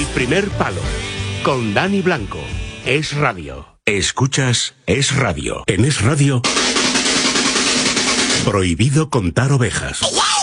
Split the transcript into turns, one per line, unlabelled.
Primer Palo, con Dani Blanco. Es Radio.
Escuchas Es Radio. En Es Radio, prohibido contar ovejas.